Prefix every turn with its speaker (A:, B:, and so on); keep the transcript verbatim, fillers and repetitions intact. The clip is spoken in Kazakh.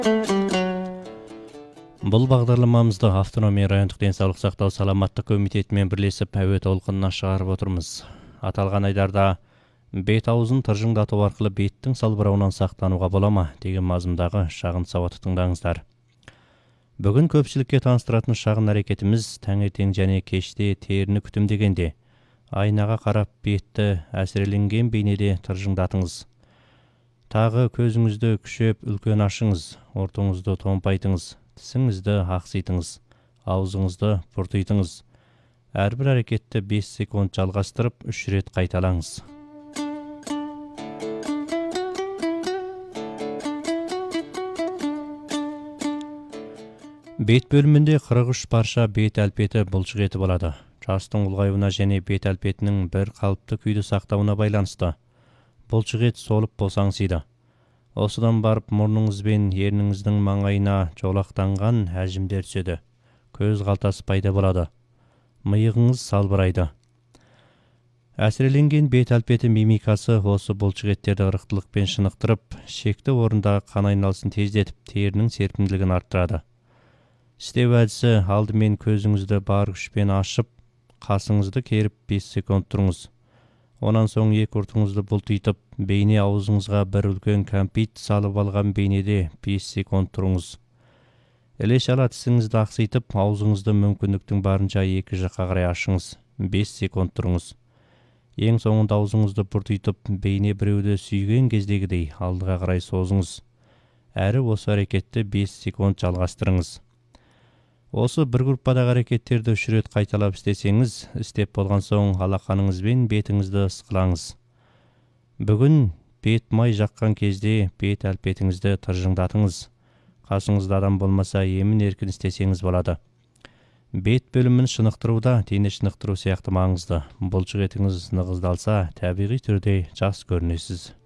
A: Бұл бағдарламамызды Автономия райондық денсаулық сақтау саламаттық комитетімен бірлесіп әуе толқынына шығарып отырмыз. Аталған айдарда бет аузын тыржыңдату арқылы беттің салбырауынан сақтануға бола ма деген мазмұндағы шағын сауатты тыңдаңыздар. Бүгін көпшілікке таныстыратын шағын әрекетіміз таңертең және кеште теріні күтімдегенде айнаға қарап бетті әсіреленген бейнеде тыржыңдатыңыз. Тағы көзіңізді күшеп үлкен ашыңыз, ортаңызды томпайтыңыз, тісіңізді ақситыңыз, аузыңызды бұртитыңыз. Әрбір әрекетті бес секунд жалғастырып, үш рет қайталаңыз. Бет бөлімінде қырық үш парша бет әлпеті бұлшық еті болады. Жастың ұлғаюына және бет әлпетінің бір қалыпты күйді сақтауына байланысты бұлшық ет солып босаңсиды. Осыдан барып мұрныңыз бен ерніңіздің маңайына жолақтанған әжімдер түседі. Көз қалтасы пайда болады. Миығыңыз салбырайды. Әсіреленген бет әлпеті мимикасы осы бұлшық еттерді ырықтылықпен шынықтырып, шекті орындағы қан айналысын тездетіп, терінің серпімділігін арттырады. Істеу әдісі: алдымен көзіңізді бар күшпен ашып, қасыңызды керіп бес секунд тұрыңыз. Онан соң екі ұртыңызды бұлтитып, бейне аузыңызға бір үлкен кәмпит салып алған бейнеде бес секунд тұрыңыз. Іле-шала тісіңізді ақситып, аузыңызды мүмкіндіктің барынша екі жаққа қарай ашыңыз. бес секунд тұрыңыз. Ең соңында аузыңызды бұртитып, бейне біреуді сүйген кездегідей алдыға қарай созыңыз. Әрі осы әрекетті бес секунд жалғастырыңыз. Осы бір группадағы әрекеттерді үш рет қайталап істесеңіз, істеп болған соң алақаныңызбен бетіңізді ысқылаңыз. Бүгін бет май жаққан кезде бет әлпетіңізді тыржыңдатыңыз. Қасыңызда адам болмаса емін еркін істесеңіз болады. Бет бөлімін шынықтыруда дене шынықтыру сияқты маңызды. Бұлшық етіңіз нығыздалса, табиғи түрде жас көрінесіз.